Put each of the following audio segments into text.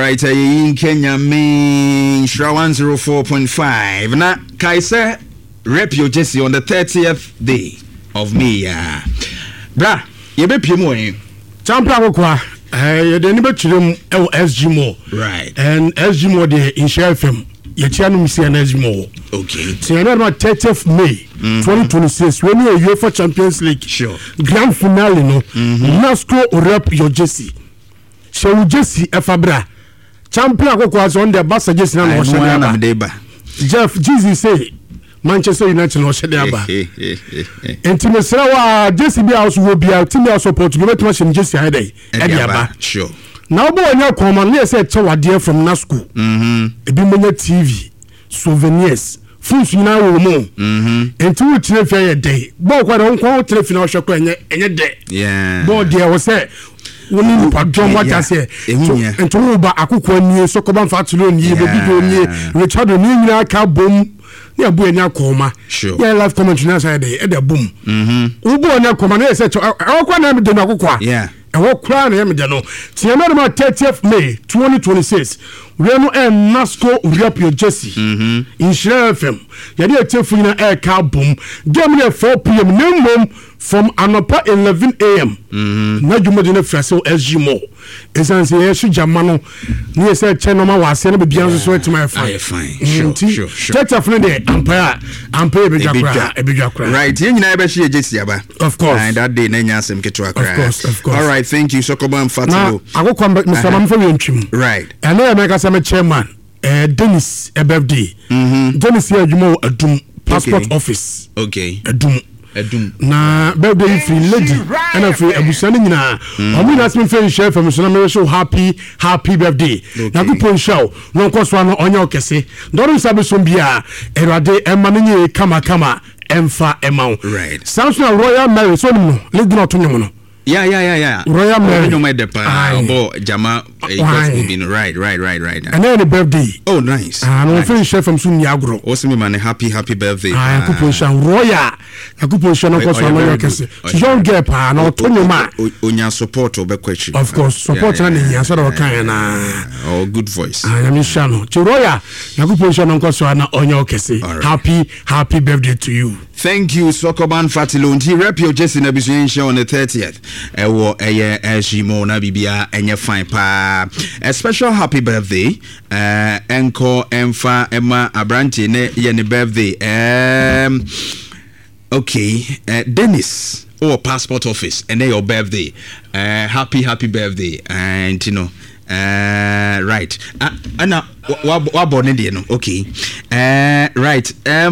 right, in Kenya main 104.5. Na Kaise rep your Jesse on the 30th day of May. Bra, you be pimo. Champion kwa the neighbor children SG Mo. Right. And SG Mo the in Share FM. Yetianu see an SG Mo. Okay. So on 30th May 2026 when you UEFA Champions League. Sure. Grand finale no. Nasco rep your Jesse. So Jesse Efabra. Champion was on the bus Jesse na no Jeff Jesus say Manchester United no shedaba. Intimesra wa Jesse bi house wo bia team ya support go betima shim Jesse hide ediaba. Sure. Now bo anya command na say tawade from Nasco. Ebi monya TV, souvenirs, food na wo mo. Enti wo tire fe ye dey. Bo kwa don kwa wo tire fi na wo hwekọ enye dey. Yeah. Bo dey wo say woni nipa dom wata se ento ba akukọ nie sokoba mfatlo nie be bido nie Richard ni nyina aka bom ne abu enya koma yeah live comment na say dey e da bom ubu enya koma na say akukọ na me de akukọ yeah e wo kra na me de no tie na ma 30th May 2026 we no Nasco rep your Jesse in Share FM ya dey tefu na e ka bom game na 4 p.m. no from anopa 11 a.m. Na jumadi na frase SG Mo esanse yesu jamano ni ese chenoma wase na bibia nso so etima fine sure tete afne de empire ebedwakra right yen nyina ebe hye Jesse aba of course and that day na nya asem keto akra of course all right thank you Sokoban Fatilo akokwa Mr. Mamfo yentwim right and na make asem chairman Dennis birthday Dennis ya adwuma adum passport office okay adum na birthday free lady and free abusani nyina omo na asem fe share from so na me show happy birthday na kupon show no koso no onya okese ndoro sabe so bia erade emanenye kama emfa emau right Samson Royal Mary so no lady no to nyom no yeah Royal Mary no my depa obo jama right and then the birthday oh nice and we finish from soon yagro osimi man happy birthday kupon show Royal kupon show no koso no okese young girl pa na to nyoma onya support obekwachi of course support na nya so da kan na oh good voice I am shano to Royal kupon show no koso na onya okese happy birthday to you. Thank you Sokoban Fatilo nti rep your Jesse na bisuyen on the 30th ewo eye Eshimo na bibia enye fine pa a special happy birthday enko emfa ema abranche ne ye ne birthday okay Dennis passport office and your birthday happy birthday and you know right ana wa born in there no okay right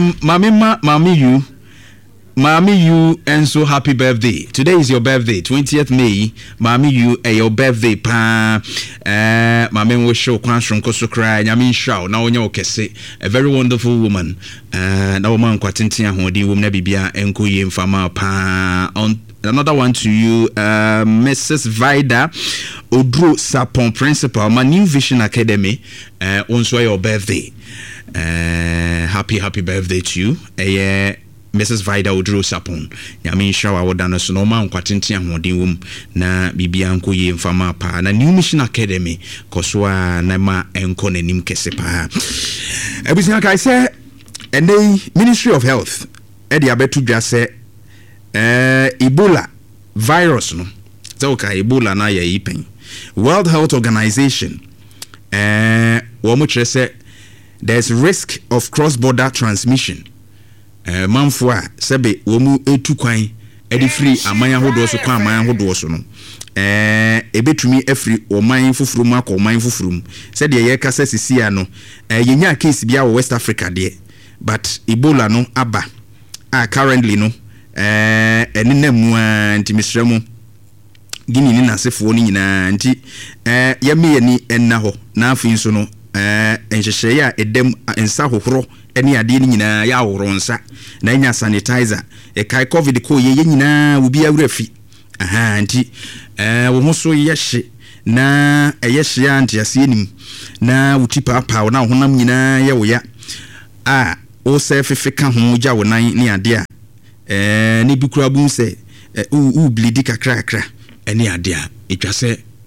Mami you and so happy birthday. Today is your birthday, 20th May. Mami you your birthday pa Mami we show kwan shonko so cry nyame show na onye okese a very wonderful woman na woman kwatintia hodi wom na bibia enko ye mfama pa on another one to you Mrs. Vida Odro Sapon principal my New Vision Academy also your birthday happy birthday to you Mrs. Vida Odro Sapon nyame shower wodana so no man kwatentia hodin wom na bibia nko ye mfama pa na New Mission Academy koswa na ma enko nanim kese pa ebusia kai say ene Ministry of Health e dia betu dwa say Ebola virus no so Ebola na ye ipen World Health Organization wo mo kire say there's risk of cross-border transmission manfo a sebe wo mu etu kwan edi free amanya hodo so kwa amanya hodo so no ebetumi afri oman fufurum akọ oman fufurum se de ye kasa sisia no yenya case bia wo West Africa de but Ebola no aba currently no eninamu anti misremu gini ni nasefo ni nyina anti yeme ni enna ho na afin so no enhyehyeye a edem ensa hohoro eni ade ni nyina ya hohoro nsa na nya sanitizer kai covid ko ye nyina obi awrafi anti wo ho so yehye na yehye anti asienim na utipa pa na honam nyina ye wo ya o se fefeka ho gya wo nan ni ade a ni bikura bu se u bleed kakra eni ade a etwa se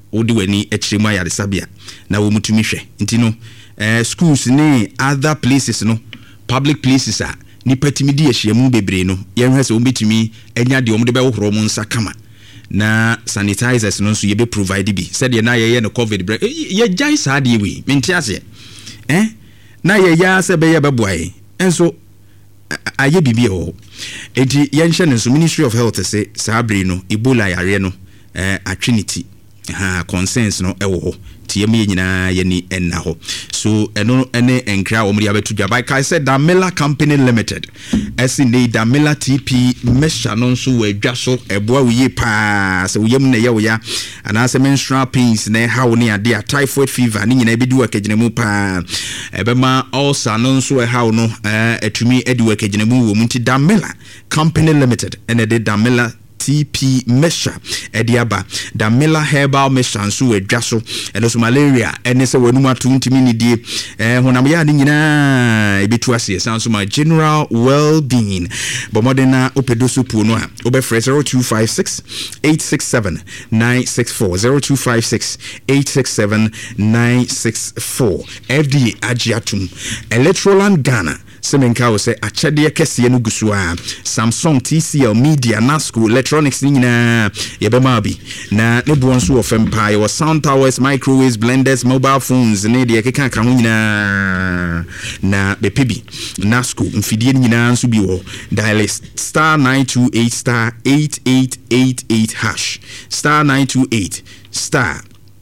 wode wani ekyiremu ayaresabea na wo mutumi hwɛ nti no schools ne other places no public places a nipa timi di ahyiamu bebre no yɛhwɛ sɛ wombetumi anya de omde bɛwohoro mo nsa kama na sanitizers no so yebe provide bi said ye na ye no covid break ye jai saa de wi menti ase na ye ya se be ye beboae enso aye bibie ho enti ye nhye no so Ministry of Health say saa bre no Ebola yare no atwinity concerns no ewo ho tie me nyina ye ni enna ho so eno ene enkra omri abetu dwa by kai said Damela Company Limited SNA Damela TP mesha no so wadwa so eboa wiye pa se woyam na ye wo ya ana se menstrual pains na how ne ade a typhoid fever ni nyina ebidu akaginemu pa ebema ulcer no so how no atumi edu akaginemu wo munti Damela Company Limited ene de Damela TP Mesha Ediaba Damela Herbal Mesha nso wadwa so eno so malaria ene se wanuma tuntimi ni die honam ya ni nyina ebitu ase sanso ma general well-being bomodena opedoso pu no a obefre 0256 867 964 0256 867 964 FDA agiatum Electroland Ghana semenka wo se achede kese no gusua Samsung TCL Media Nasco Electronics nyina yebema bi na ne bo nso ofempa ye sound towers microwaves blenders mobile phones ne de keka ka ho nyina na bepebi Nasco mfidie nyina nso bi wo dial star 928 star 8888 hash star 928 star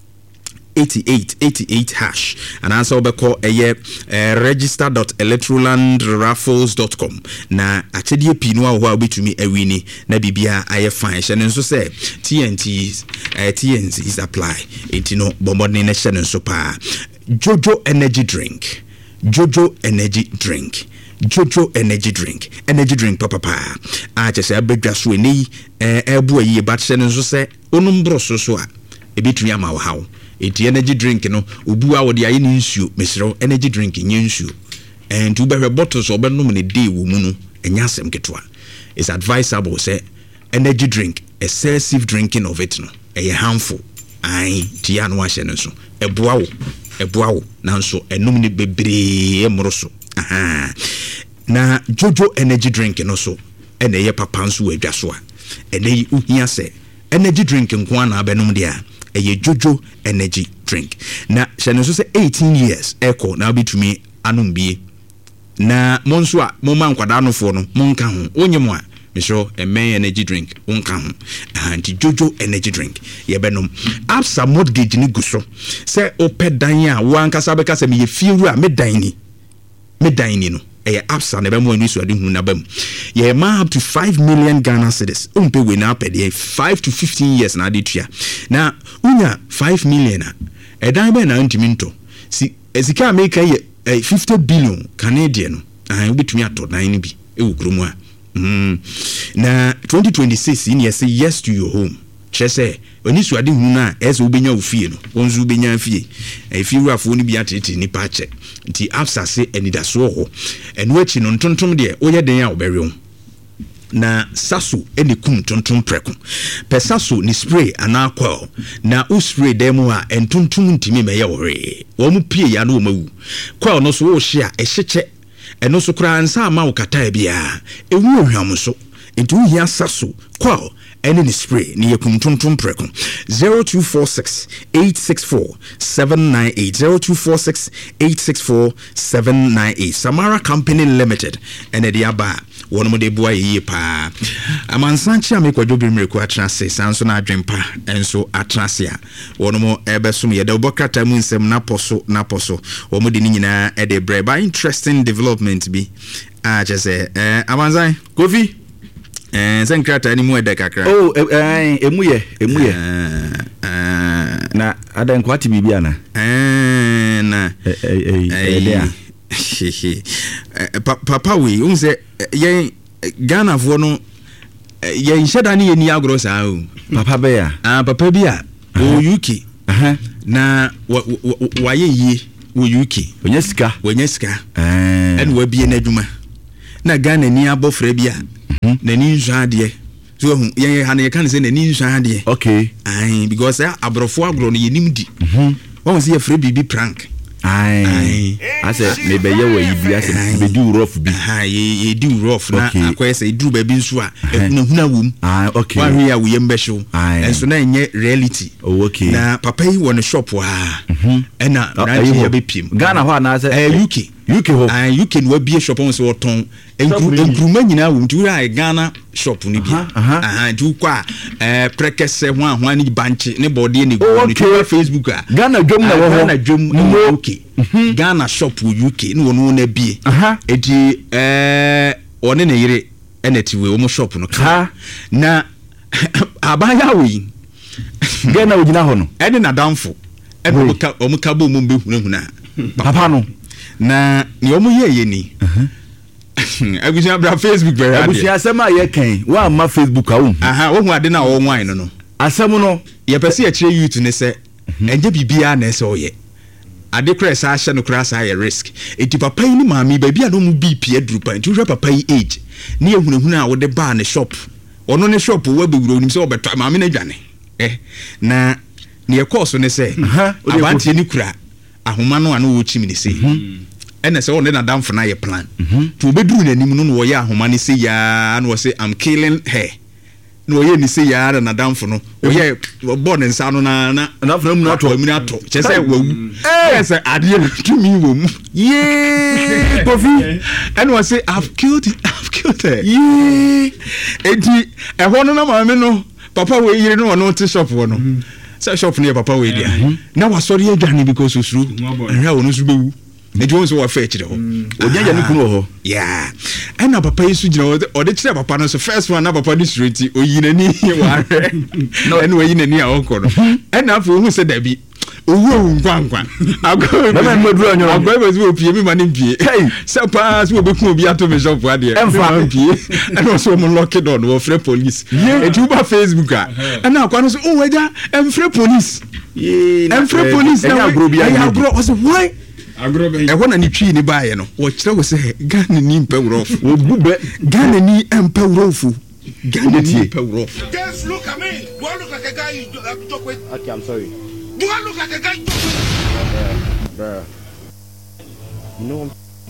8888 hash and answer obeko register.electrolandraffles.com na achedie pinu a ho obetumi awini na bibia aye fine hye nso se TNT is apply etino bombone na hye nso pa Jojo energy drink Jojo energy drink papa a chese abedwa so eni ebu ayi ba hye nso se onumbro so a ebetumi ama wo hawo eti energy drink no obu a wo de aye ni nsuo mesero energy drink nye nsuo and to be bottles obenum ne day wo mu no enya asem ketwa is advisable say energy drink excessive drinking of it no harmful ai tia no ahye no so eboa wo na nso enum ne bebre emro so na Jojo energy drink no so ene ye papa nso wadwa so a ene uhia se energy drink nko na abenum de a Jojo energy drink na shano so say 18 years echo na bitumi anumbie na monso a moma nkwada anofo no monka ho onyem a mesho energy drink wonka ho anti Jojo energy drink yebenom Absa mortgage ni guso say opedan a wankasa beka se me ye firu a medan ni no Absa na be mo ani so ade hu na bam ye ma up to 5 million Ghana cedis umpe we na pede 5 to 15 years na adetua na unya 5 million edan be na ntiminto si ezika make ye 50 billion Canadian ubetumi ato dan ni bi ewukromu a na 2026 in say yes to your home chese oni so ade hu na eso ubenya ofie no wonzu ubenya afie efiru afo ni bi atete ni pa che nti Absa se enidaso ho eno achi no ntontom de oye den a obere na saso eni kum tontom preko pe saso ni spray ana kwal na u spray demo a entontom ntimi meye wore wo mu pie ya na wo mawu kwal no so wo hye a ehyeche eno so kra ansa ma wo kata bia ewu ohwam so nti hia saso kwal any spray ni yakum tontom preko 0246 864 798 0246 864 798 Samara Company Limited ene dia ba wono de boa yi pa amansanchi amekwadwo bimreku atrase sanso na adwempa enso atrase a wono mo ebesum ye de obokata mu nsem na poso wo mo de ni nyina e de breba interesting development bi a jese amanzan Kofi senkrata ni mu ede kakra emuye na adan kwati bibia na na papa we unse ye Ghana fo no ye nsheda ni ye ni agro sa o papa be ya papa bia o UK na wa ye yi wo UK onye sika en wa bie na adwuma na Ghana ni abofra bia na ni nzade so ye ha na kan say na ni nsu ade okay because abrofo agro no yenim di won say free bibi prank ase me be ye wa yibi ase be do rough bi ye do rough na akoye say do ba bi nsu a ehunahuna wom okay wa hwe ya wo yem be show enso na enye reality okay na papa yi won shop wa na ranchi ya be piem Ghana ho na ase UK ho UK no bie shop on so ton enkruma nyina wo ntura Ghana shop ni bia ntu kwa prekese ho ahwa ni banche ne body ne go ni Facebook a Ghana dwom na wo Ghana dwom no UK Ghana shop UK no no na bie eti one ne yire eneti we wo shop no ka na abaya we Ghana ogina ho no ene na damfo ene omuka bo mu be hunahuna papa no na ni omu ye ni agusia bra Facebook very hard agusia asema ye kan wa ma Facebook a wo wo hu ade na wo nwan no asem no ye pese ye kire youth ne se enje bibia na ese oye ade kra sa ahye no kra sa ye risk eti papa yi ni maami ba bia no mu BP aduru pa nti hwe papa yi age ni ehunahuna a wo de ba ne shop ono ne shop wo bewuro nim se obeto maami na dwane na ne ye course ne se abantie ni kura ahoma no anu wo chimi ne se ene se won na damfo na ye plan to obeduru nanim no wo ye ahoma ne se ya na wo se I'm killing her no ye ni se ya na damfo no wo ye born nsa no na from no ato amina ato che se wo se ade to mi wo mu ye Kofi ene wo se I've killed her ye enti ehwo no na ma me no papa we yire no no ti shop wo no say shop near papa we dia na wa sorry adwane because osuru enra wo no su bewu e di won so wa fa chire ho onyanya ni kunu ho yeah and papa yesu gina o de chire papa no so first one na papa ni straight oyinani wa no and oyinani a onko no and na fu hu se da bi owo nkwankwa ago na medru anyo ago be so opie mi ma ni pie se pa so obeku obi ato me shop ade emfa pie and also mo lock it on wo free police e tu ba Facebook a and akwa no so o waja em free police em free police na agro bi agro was why agro be e wona ni twi ni baaye no wo kire wo se Ghana ni mpawrofu wo bube Ghana ni mpawrofu Ghana ni mpawrofu just look at me. Do I look like a guy you have to talk with? Okay, I'm sorry. Do I look like a guy you talk with? Bruh. You know,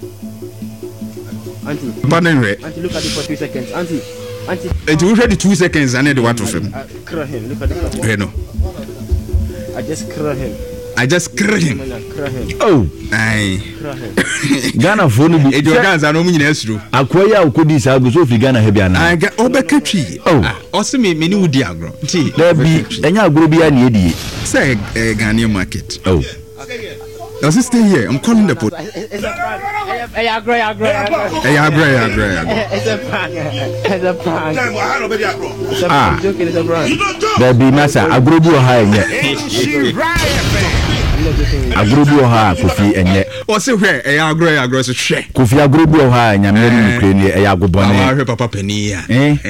Auntie. Auntie, look at it for 2 seconds. Auntie. It will ready 2 seconds and then what of him? Cry him. Look at it. I know. I just cry him. Cry him. Oh, aye. Cry him. Ghana phone bi. E do Ghana no munyina esuru. Akoya okodi sa go so fi Ghana he bia na. Aga obekatwi. O se me ni wudi agro. Ti. Da bi enya agro bia na edie. Say Ghanaian market. Oh. Does it stay here? I'm calling the police. It's a prank. Hey, agro. It's a prank. It's a prank. Damn, I don't be agro. I'm joking. It's a prank. You don't joke. Da bi masa agro bi o ha enye. Agro bi o ha Kofi enye. O se hwe agro so hwe. Kofi agro bi o ha nya me ni kure ni e agobone. Ma hwe papa pani ya.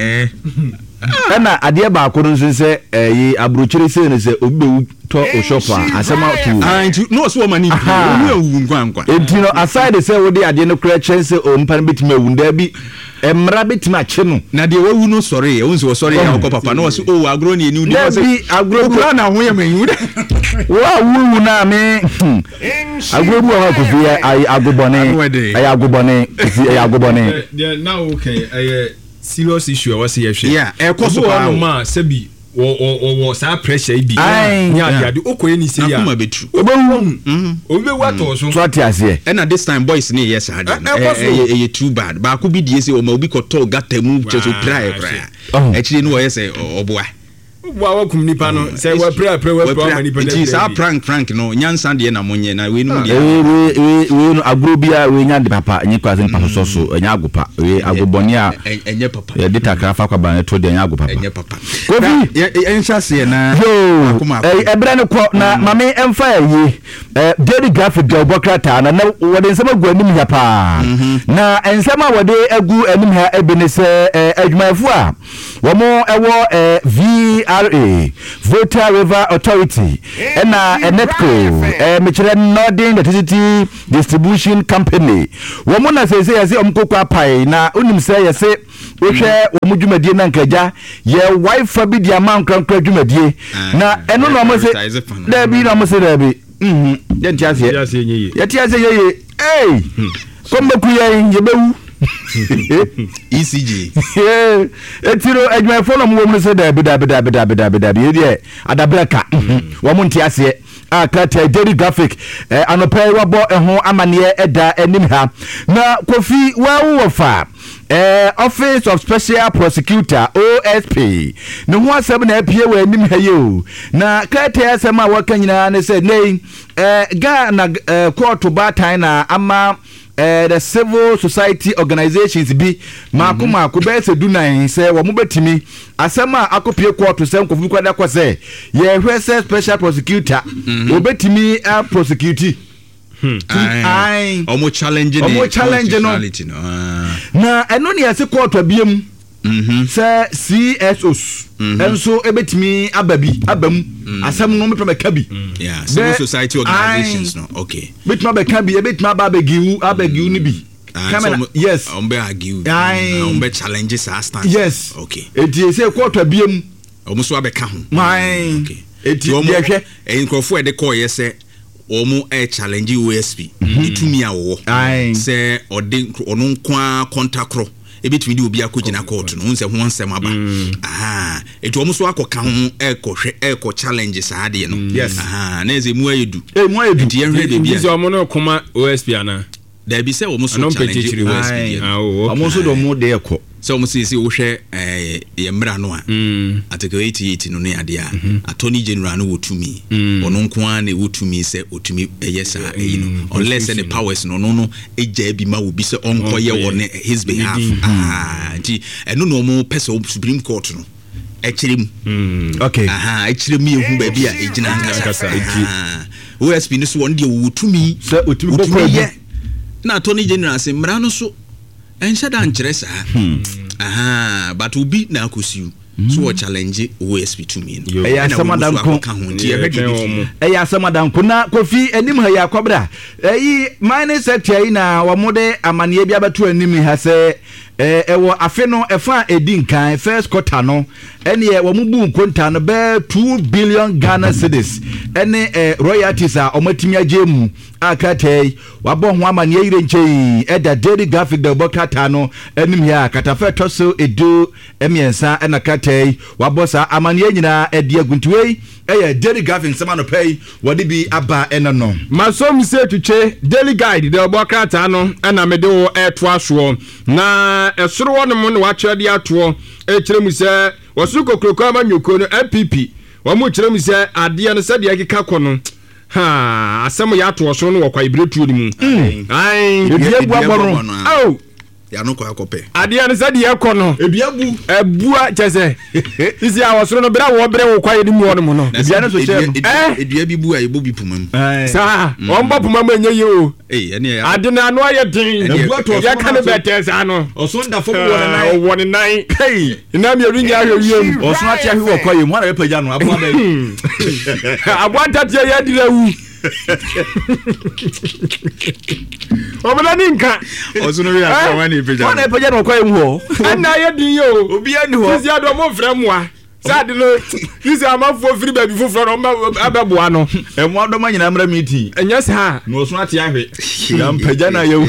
Na ade ba ko no se yi abrochire se ne se obi be to o shop a asema to no so mani bi o wu nkwankwa enti no aside se wo de ade no kura chense o mpa betima wunda bi emra betima che no na de wawu no sorry e wonso sorry ya ko papa no so o agro ni eni de bi agro kura na ho ya manyu wa wu na me agro bu ha ko fi ay agobone fi agobone now okay serious issue I was here. Yeah, e koso pa ma sebi wo sa pressure bi. Ya de okoye ni say ya. Akuma betu. Obi wato so. So atiase. And at this time boys ni yes hard. E too bad. Ba ko bi die say o ma obi ko to gata mu cheso try cry. E chiri no wo yes oboa. Wa kum nipa no say we pray we nipa. It is a prank no nyansa de na monye na we no de. We no agro bia we nya de papa nyi kwaze npa so nya agopa we agobone a enye papa. Ya de takra fa kwa ba to de nya agopapa. Enye papa. Kofi enhya se na akuma. Ebre ne ko na mame emfa yi. Daily graphic de obokrata na wode nsema gu anim ya pa. Na ensema wode agu anim ha ebine se adwumayefo a wo mo ewo VRA Volta River Authority ɛna Enetco mekyerɛ Northern Electricity Distribution Company wɔn na sɛ yɛsɛ ɔmkokɔ apae na onim sɛ yɛsɛ wohwɛ wɔn dwumadie na nkagya yɛ wifi bi di ama nkrankra dwumadie na ɛno na ɔmo sɛ daabi na ɔmo sɛ daabi yɛnti ase yɛye ei kɔmbaku yɛn yɛbɛwu ECG etiro adwumafo no mo mu sɛ daabi yɛdeɛ adabraka wɔn nti aseɛ akata daily graphic anɔpɛ wabɔ ɛho amaneɛ ɛda anim ha na Kofi wawo fa Office of Special Prosecutor OSP ne ho asɛm na apie wɔ anim ha yo na krata asɛm a wɔka nyinaa ne sɛ nei Ghana court batan na ama the civil society organizations bi maako bɛyɛ sɛ dunan sɛ wɔn betimi asɛm a akɔpie court sɛ Kofi kwada kɔ sɛ yɛhwɛ sɛ special prosecutor obetimi prosecute Omo challenge no na ɛno ne yɛse court abiem sɛ CSOs enso ebetimi abam asɛm no mepɛ meka bi civil society organizations no okay betimi abeka bi ebetimi abagiu ni bi yes ombe argue ombe challenge sa stance yes okay eti say court abiem omo so abeka ho okay eti yehwe enkrofo ede call yese omo challenge OSP itumi awo say ode ono nkwa kontakro ebetumi di obi akogina court no nse ho nsem aba eti omo so akoka ho ekɔ challenge sa ade no na eze mu ayedu eti yenhwe de bia so omo no koma OSP ana da bi sɛ omo so challenge OSP omo so do mo de ekɔ sɛ omo sisi wo hwɛ yemra no a article 88 no ne ade a attorney general no wotumi ɔno nko a na wotumi sɛ otumi yes no unless any powers no eja bi ma obi sɛ ɔnkɔyɛ wɔ his behalf nti ɛno no omo pɛ Supreme Court no ɛkyerem okay ɛkyerem yehu ba bi a egyina nkasa OSP no so wɔn de wotumi sɛ otumi bɔkɔ na attorney general sɛ mra no so enhyɛ da nkyerɛ saa but obi na akosiu so what challenge OSP to me ɛyɛ asamadanko ɛyɛ asamadanko na Kofi anim ha yɛ akɔbra ɛyi mining sector yi na wɔmode amaneɛ bi abato anim ha sɛ ɛwɔ afe no ɛfa edi nkan first quarter no ɛne wɔn bu nkonta no bɛ 2 billion Ghana cedis ɛne royalties a ɔmatimi agye mu akatai wabɔ ho amaneɛ yire nkyɛn ɛda daily graphic da bɔkata no anim ha katafa toso edu emiensa ɛna katai wabɔ sa amaneɛ nyinaa ɛde aguntuwei ɛyɛ daily graphic nsɛm anɔpɛi wɔde bi aba ɛna no masom se twetwe daily guide da bɔkata no ɛna mede wo ɛtoa soɔ na ɛsoro wɔ no mo ne wakyerɛ de atoɔ ɛkyerɛ mu sɛ wɔsoro kokroko ama nyoko no MPP wɔn mo kyerɛ mu sɛ adeɛ no sɛ deɛ keka kɔ no asɛm yɛ atoɔ so no wɔ kwa ibretuo ni mu edua bu abɔ no au ya no kwa akɔpɛ adeɛ no sɛ deɛ kɔ no ebua kyɛsɛ sisi a wɔsoro no bra wɔ brɛ wɔ kwa yɛ ni mu wɔ no mo no edua no so kyɛ no edua bi bu a yɛbɔ bi puma mu saa wɔn bɔ puma mu enye yi o ade na ano ayɛ den yɛ ka ne bɛtɛ saa no ɔso ndafo wɔ ne nan hey na mi eri nya ahwɛ wiem ɔso ate ahwɛ wɔ kwa yɛ mu ana bɛ pagya no aboa bɛ aboa tatie yɛ dira wu obana ninka osuno wi akwa wani peja wana peja no kwa mu ho ana ye din yo obi ani ho sisi ado mo frɛ moa sade no sisi amafo firi ba bi foforo no abɛboa no emu ado ma nyina mra meeting enya sa no osuno ate ahwe ya peja na yewu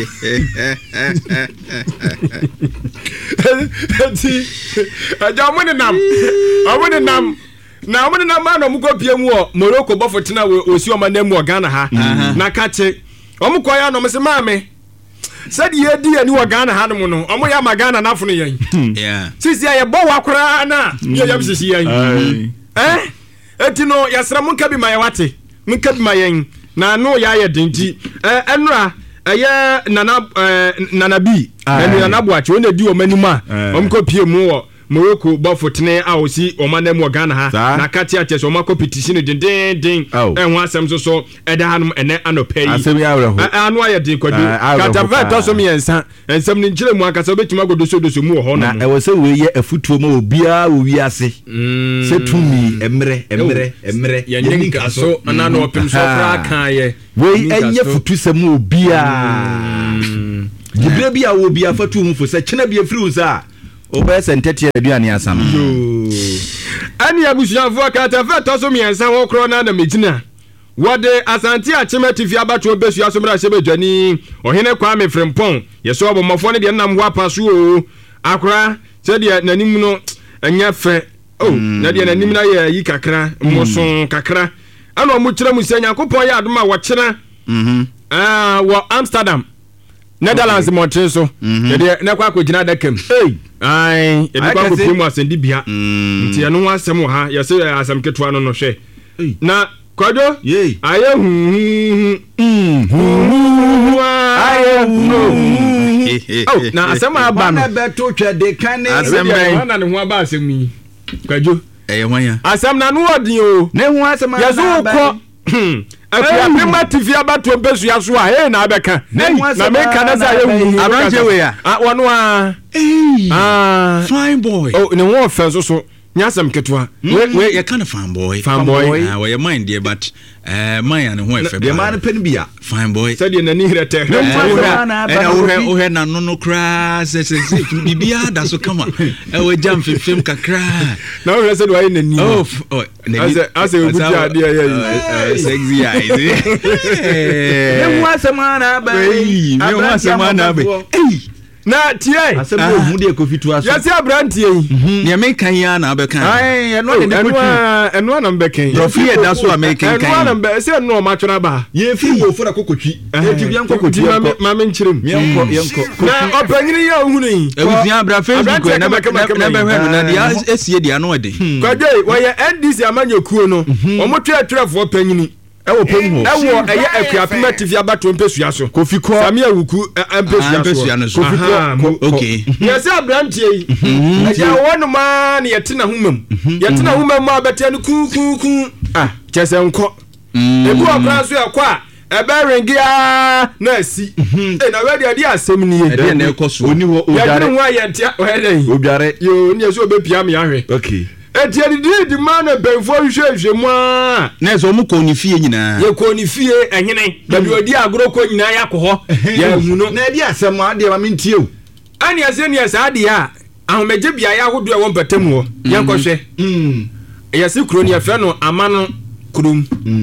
enti aja mo ne nam na mo na ma no mo kopie mu o Morocco bofo tena osi o ma na mu o Ghana ha na kache o mo koya no mo se maame sadi ye di ani o Ghana ha no mo no o mo ya ma Ghana na fo no yen sisi ye bo wa kora na ye yam sisi yen eti no yasra mo nka bi ma ye wate mo nka bi ma yen na no ya ye denti enura eye nana bi nana bo ache o na di o manima o mo kopie mu o Morocco bafotene a osi omana mu Ghana ha na kati ache so mako petition den enho asem so eda hanum ene anopai asem ya wreho anu aye din kwadu Katavet to so me ensa ensem ni nkire mu akasa obetuma godoso mu ho no na e wo se we ye afutuo ma obia wo wi ase se tumi emre ye nyinka so na no opim so fra kan ye we enye futu se mu obia Dibra bia wo bia fatu mu fo se kyena bia firi usa obe se ntete aduane asam ani abusuafo Katavet to so me ensa wo kro na megina wode Asante Achimeti fi abato obesu asomra sebedwani ohene kwa me frempon yeso obomofo ne de nam ho apaso o akora se de nanim no anya fe na de nanim na ye yi kakra moson kakra ana omu kire mu se Nyankopon ya adoma wo kire wo Amsterdam Netherlands motre so de na kwa kogina dakam ai e de kwa ko primu asendi bia nti ye no asem ha ye se asem ketwa no hwe na Kodo? Yey. Aye Oh, na asema aba no. Na beto twede kan asema na ne ho aba asemi. Kodo. Wanya. Asem na no odin o. Ne ho asema. Yeso ko. Afia prima TV abato mpesu ya so a na abeka. Na me kana za ye Abranche we ya. Wono a. Fine boy. Oh, ne ho offense so. Nyasam ketwa we you kind of fine boy we your mind there but my and who the man pen bia fine boy said you nani rete and we na no cry say bibia da so come we jam film kakra now we said why nani as we put ya there sexy eyes me wa na ba na tie asem o hu de kofitu aso yesi abrantie ne me kan ya na be kan ai no de enu na mbe kan profie da so american kan enu na mbe se enu o ma twena ba ye fi wo fura kokotwi e ti bia nkokotwi ma me nchirem yenko na opanyini ya ohunu yi ebusua bra Facebook na be hwe na dia esie dia no ode kwaje wo ye NDC amanyokuo no o mo twetwerefo opanyini ewo pom ho ewo eye akuapima TV abato mpesua so kofi ko sami awuku mpesua so kofi ko okay yes abrantie yi ya wonu ma na yetena humam yetena humam ma abete no ku chese nko ebu akra so yakwa ebe rengia na asi na we de asem ni e na ekoso oni wo odare ya nwa yentia we odare yo ni eso obepia me ahwe okay etiari di man benfo hwehwe mu a na so mu ko ni fie nyina ye ko ni fie ehene babi odi agro ko nyina yakoho ya hu no na di asem ade ma mentie o ani ase ni asa ade a ahomeje bia ya hodo e won patam ho yankɔhwe ya se kro ni afa no amano krum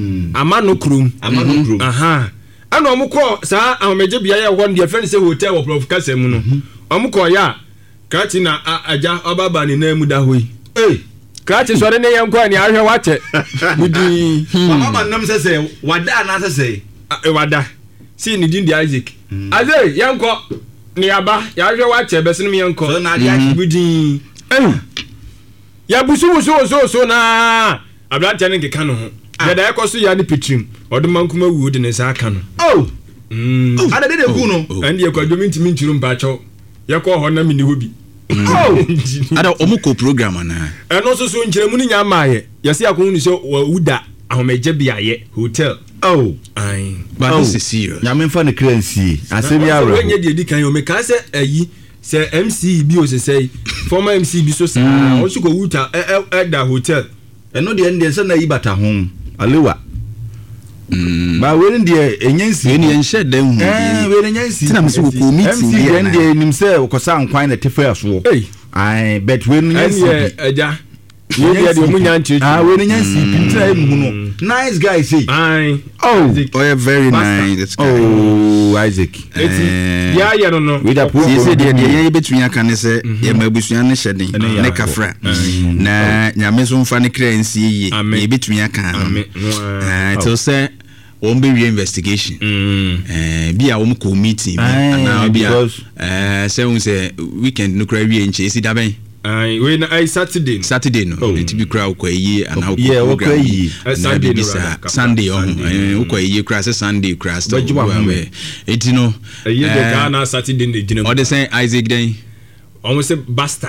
aha ana omukɔ saa ahomeje bia ya ho ndi afa ni se hotel wo prof kasem no omukɔ ya kati na aja obaba ni na mu da hoyi Kati sore ne yankwa ni ahwe wache mudi mama nam sese wada na sese wada si ni din di Isaac aze yanko ni aba ya ahwe wache bese no yanko so na dia mudi ya busu so na ablante ne nkeka no ho ya da yakoso ya ni pitrim oduma nkuma wu de ne sa aka no ada de ku no andi yakwadwo mintimi ntiru mpacho yakɔ ho na mini hobi ada omuko program na eno so nkyeremu ni nya maaye yesi akonu ni so wuda ahomeje bia ye hotel ai but this is serious nya memfa ne kransi asemi awre wenye de di kan o me ka se ayi se MC bi o se sei former MC bi so sa o so ko wuta da hotel eno de ende se na yi bata ho alewa ba we ndi enyansi ni enhye dan hu we enyansi tina mso ko meeting bi ndi nim se kosa nkwan na tefa aso ai bet we enyansi aja ye de omunya nche we enyansi pintra emu no nice guy say ai very nice that's Isaac ya no we da you say de ye betunya kan ne se ye mabusua ne hyeden ne kafra na nyame so mfa ne kransi ye ye betunya kan to say won be investigation bia won ko meeting na bia say won say weekend no kra wie nche si da ben we na Saturday no it be kra ko yi ana ko program Sunday ko yi kra say Sunday kra we it no ye de Ghana Saturday de gina o de say Isaac den almost say basta.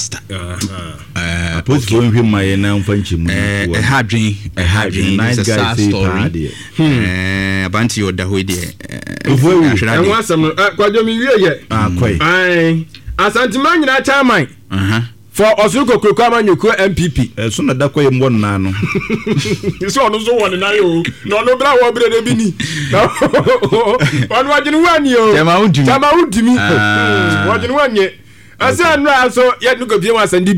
Post for him my now function. A hadrin, nice it's a guy sad story. Abanti or Dahudi. And once some Quadomi, quite. Aye, Asantiman in that time, for Osuko Kukama, you could MPP. As soon as that way, one nano. It's all no one and I, no black or bread, Bini. One watching 1 year. Tama Udimi. Watching 1 year. I said, no, so yet look at you as and